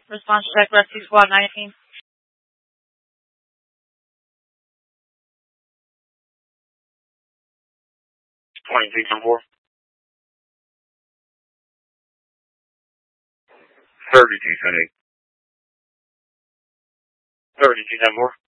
Response check, Rescue Squad 19. 22-10-4. 32-10-8. 32-10-4.